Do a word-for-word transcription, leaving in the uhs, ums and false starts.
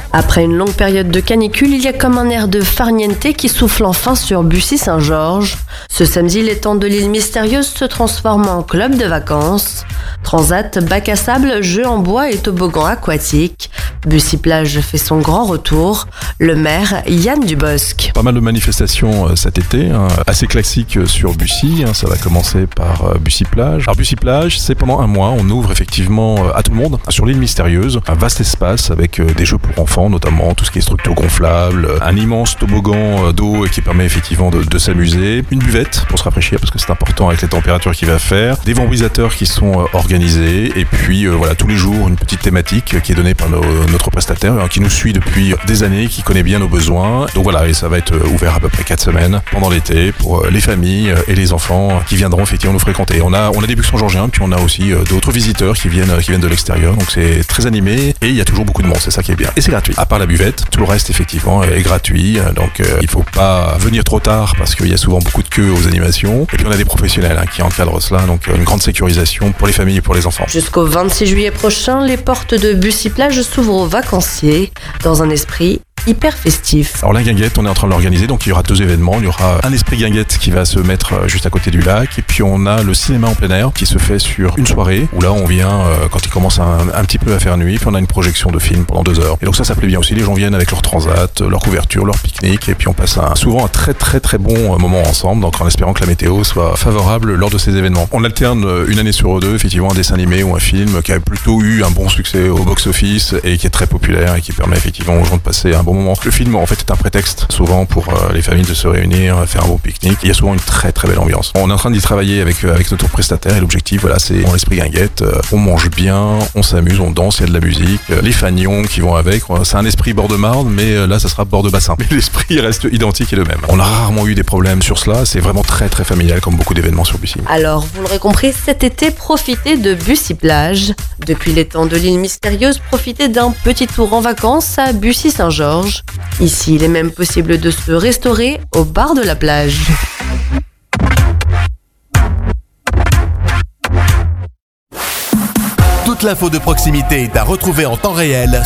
Après une longue période de canicule, il y a comme un air de farniente qui souffle enfin sur Bussy-Saint-Georges. Ce samedi, l'étang de l'île mystérieuse se transforme en club de vacances. Transat, bac à sable, jeux en bois et toboggan aquatique. Bussy-Plage fait son grand retour. Le maire, Yann Dubosc. Pas mal de manifestations cet été, hein, assez classiques sur Bussy. Hein, ça va commencer par Bussy-Plage. Alors Bussy-Plage, c'est pendant un mois, on ouvre effectivement à tout le monde sur l'île mystérieuse. Un vaste espace avec des jeux pour enfants, notamment tout ce qui est structure gonflable, un immense toboggan d'eau qui permet effectivement de, de s'amuser, une buvette pour se rafraîchir parce que c'est important avec les températures qu'il va faire, des vambrisateur qui sont organisés et puis euh, voilà tous les jours une petite thématique qui est donnée par nos, notre prestataire hein, qui nous suit depuis des années, qui connaît bien nos besoins. Donc voilà, et ça va être ouvert à peu près quatre semaines pendant l'été pour les familles et les enfants qui viendront effectivement nous fréquenter. On a on a des Buxon-Georgiens, puis on a aussi euh, d'autres visiteurs qui viennent qui viennent de l'extérieur. Donc c'est très animé et il y a toujours beaucoup de monde, c'est ça qui est bien. Et c'est gratuit. À part la buvette, tout le reste effectivement est gratuit. Donc euh, il faut pas venir trop tard parce qu'il y a souvent beaucoup de queues aux animations. Et puis on a des professionnels hein, qui encadrent cela, donc une grande sécurisation pour les familles et pour les enfants. Jusqu'au vingt-six juillet prochain, les portes de Bussy-Plage s'ouvrent aux vacanciers dans un esprit hyper festif. Alors la guinguette, on est en train de l'organiser, donc il y aura deux événements. Il y aura un esprit guinguette qui va se mettre juste à côté du lac, et puis on a le cinéma en plein air qui se fait sur une soirée, où là on vient euh, quand il commence un, un petit peu à faire nuit, puis on a une projection de film pendant deux heures. Et donc ça, ça plaît bien aussi. Les gens viennent avec leur transat, leur couverture, leur pique-nique, et puis on passe un, souvent un très très très bon moment ensemble, donc en espérant que la météo soit favorable lors de ces événements. On alterne une année sur deux, effectivement, un dessin animé ou un film qui a plutôt eu un bon succès au box-office et qui est très populaire et qui permet effectivement aux gens de passer un bon moment. Le film en fait est un prétexte souvent pour euh, les familles de se réunir, faire un bon pique-nique. Il y a souvent une très très belle ambiance. On est en train d'y travailler avec euh, avec notre prestataire et l'objectif voilà c'est dans l'esprit guinguette, euh, on mange bien, on s'amuse, on danse, il y a de la musique, euh, les fagnons qui vont avec, c'est un esprit bord de Marne mais euh, là ça sera bord de bassin. Mais l'esprit reste identique et le même. On a rarement eu des problèmes sur cela, c'est vraiment très très familial comme beaucoup d'événements sur Bussy. Alors vous l'aurez compris, cet été profitez de Bussy-Plage. Depuis l'étang de l'île mystérieuse, profitez d'un petit tour en vacances à Bussy-Saint-Georges. Ici, il est même possible de se restaurer au bar de la plage. Toute l'info de proximité est à retrouver en temps réel